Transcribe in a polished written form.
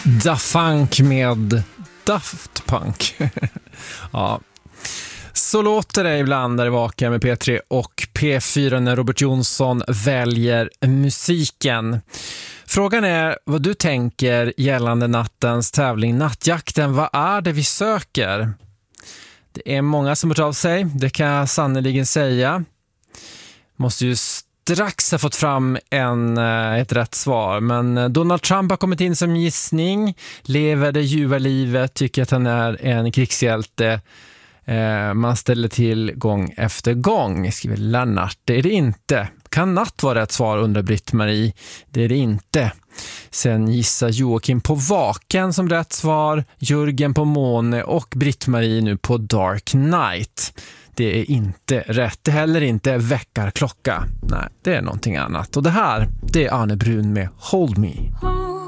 Da Funk med Daft Punk. Ja. Så låter det ibland där det vakar med P3 och P4 när Robert Jonsson väljer musiken. Frågan är vad du tänker gällande nattens tävling Nattjakten. Vad är det vi söker? Det är många som har hört av sig, det kan jag sannoliken säga. Måste ju strax ha fått fram ett rätt svar. Men Donald Trump har kommit in som gissning. Lever det ljuva livet, tycker att han är en krigshjälte. Man ställer till gång efter gång, skriver Lennart. Det är det inte. Kan natt vara rätt svar, undrar Britt-Marie. Det är det inte. Sen gissar Joakim på Vaken som rätt svar, Jörgen på Måne och Britt-Marie nu på Dark Knight. Det är inte rätt. Det är heller inte väckarklocka. Nej, det är någonting annat. Och det här, det är Arne Brun med Hold Me.